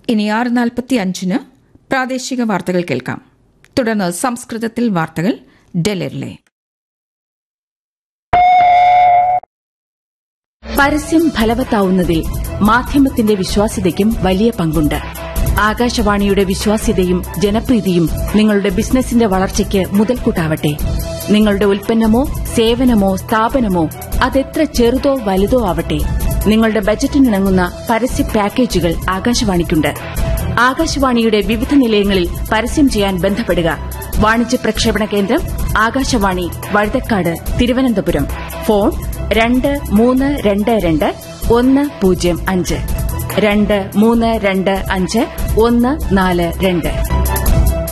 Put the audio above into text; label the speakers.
Speaker 1: ഇനി 6:45 പ്രാദേശിക വാർത്തകൾ കേൾക്കാം. തുടർന്ന് സംസ്കൃതത്തിൽ വാർത്തകൾ ഡൽഹിയിലെ.
Speaker 2: പരസ്യം ഫലവത്താവുന്നതിൽ മാധ്യമത്തിന്റെ വിശ്വാസ്യതയ്ക്കും വലിയ പങ്കുണ്ട്. ആകാശവാണിയുടെ വിശ്വാസ്യതയും ജനപ്രീതിയും നിങ്ങളുടെ ബിസിനസിന്റെ വളർച്ചയ്ക്ക് മുതൽക്കൂട്ടാവട്ടെ. നിങ്ങളുടെ ഉൽപ്പന്നമോ സേവനമോ സ്ഥാപനമോ അതെത്ര ചെറുതോ വലുതോ ആവട്ടെ, നിങ്ങളുടെ ബജറ്റിനിണങ്ങുന്ന പരസ്യ പാക്കേജുകൾ ആകാശവാണിക്കുണ്ട്. ആകാശവാണിയുടെ വിവിധ നിലയങ്ങളിൽ പരസ്യം ചെയ്യാൻ ബന്ധപ്പെടുക. വാണിജ്യ പ്രക്ഷേപണ കേന്ദ്രം ആകാശവാണി, വഴുതക്കാട്, തിരുവനന്തപുരം. ഫോൺ 2322 105 2322 142.